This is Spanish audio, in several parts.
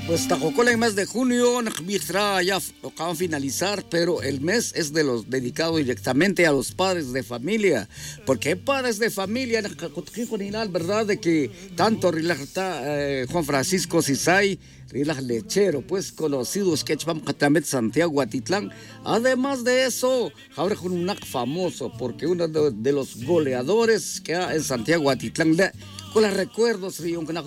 Pues Tajocola en mes de junio, ya acaban de finalizar, pero el mes es de los dedicados directamente a los padres de familia. Porque padres de familia, ¿verdad? De que tanto Juan Francisco Sisay, Lechero, pues conocidos que también Santiago Atitlán. Además de eso, ahora con un famoso, porque uno de los goleadores que hay en Santiago Atitlán, con los recuerdos,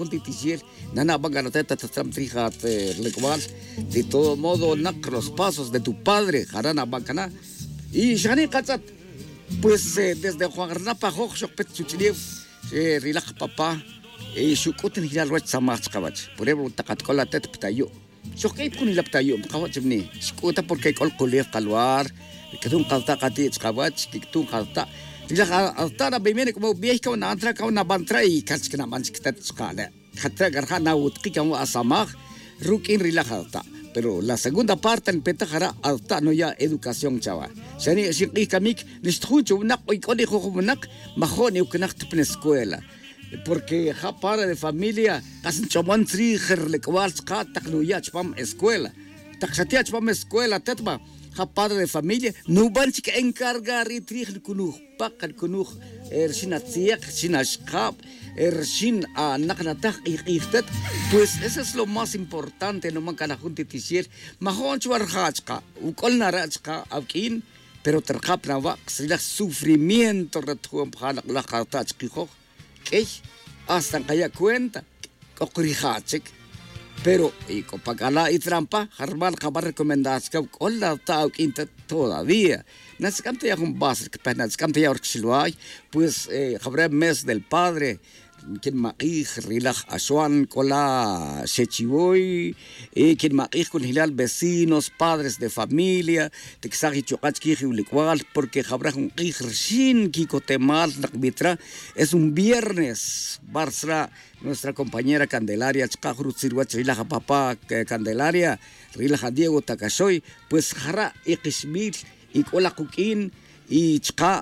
de todo modo, los pasos de tu padre, Jarana Bacana, y Shani Katzat, pues desde Juan Garnapa, Hochok Petsuchiliev, Rilaj Papá, y Shukutin Hilalwach Samach Kavach, por ejemplo, Takatkola Tet Ptayo. Shokay Punilaptayo, Kawachimni, Shkuta porque Kolkolev Kalwar, que tú un Kaltakati, Kavach, que tú un Kalta. Altara bimene como vieja una antra ka una bantra y kachkina manchita skala. Hatra garhana utki como asamag rukin rilajata. Pero la segunda parte en petajara alta no ya educación chava. Shani shiqi kamik nisthucho una ikoni khokhumnak mahoni uknak tpne escuela. Porque ja para de familia kasin chaman tri kherle kwals ka taknuya chpam escuela. Takhatia chpam escuela tetba. Padre de familia, no van a encargar y trigo kunuj, pakan kunuj, sinatsiak, sinashkap, sin a naknatak y iftet, pues eso es lo más importante, no mancan a juntitisier, mahon chuarhachka, ukol narachka, akin, pero terkap na va, sila sufrimiento retuam para la cartach kijo, que hasta kaya cuenta, kokrichik. Pero, y copacala y trampa, Harman Kabar recomendadas que hola tau quinta todavía. Nascamte ya un base, que nascamte ya orxiluay, pues, habrá mes del padre, quien maíj, rilaj ashuan, cola, shechiboy, quien maíj con hilal vecinos, padres de familia, texagi chocachki, licual, porque habrá un shin, kiko temal, nakmitra, es un viernes, Barsra. Nuestra compañera Candelaria Chkajru Sirwach Rilaja Papá Candelaria Rilaja Diego Takashoy pues jara y Kishmir y Kola Kukin y Chka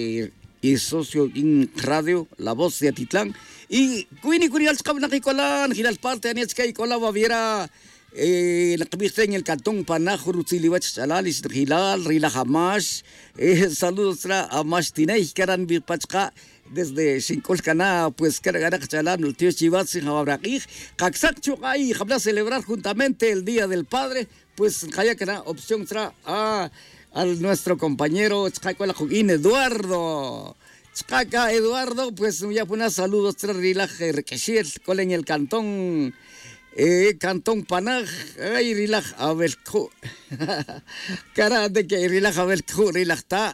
y socio en radio La Voz de Atitlán y Quini Curial Chkabnakicolan Giral Parte Aniachka y Kola Baviera la cabeza en el cantón Panajuru Siliwach Chalalis Gilal Rilaja Mash saludos a Mash Tinei Karan Virpachka desde Shinkolcana, pues cargar chalán el tío Chivas y Jabarakij, Kaksak Chukay, habla celebrar juntamente el Día del Padre, pues Hayakana opción tra a nuestro compañero Chkakola Jugin Eduardo. Chkaka Eduardo, pues ya pone saludos tra Rilaj Rekeshir, cola en el cantón Cantón Panaj, ay Rilaj Abelko. Cara de que Rilaj Abelko Rilaj ta.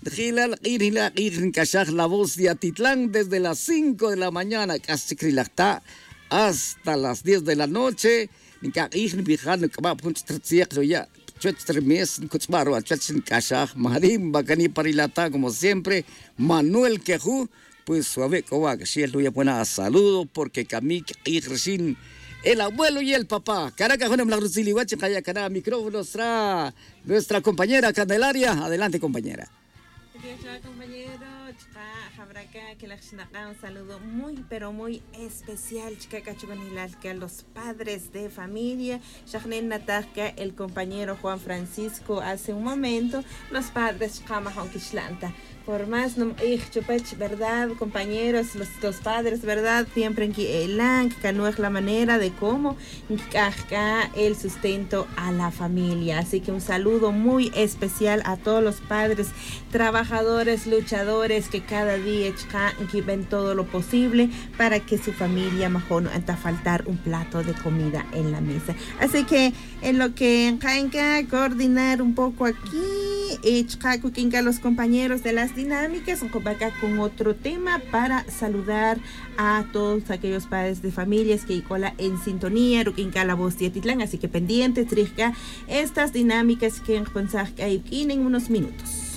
La Voz de Atitlán desde las 5 de la mañana casi hasta las 10 de la noche. Como siempre, Manuel Quejú, pues suave, si él lo buena saludo porque Kamik y recién el abuelo y el papá. Caracas, micrófonos nuestra compañera Candelaria. Adelante, compañera. Compañero, que un saludo muy pero muy especial que a los padres de familia. El compañero Juan Francisco hace un momento, los padres por más no verdad, compañeros, los padres, verdad, siempre en que no es la manera de cómo el sustento a la familia. Así que un saludo muy especial a todos los padres trabajadores, luchadores que cada día que ven todo lo posible para que su familia mejor no anta faltar un plato de comida en la mesa. Así que en lo que coordinar un poco aquí los compañeros de las dinámicas con otro tema para saludar a todos aquellos padres de familias que cola en sintonía La Voz de Atitlán. Así que pendientes estas dinámicas que en unos minutos.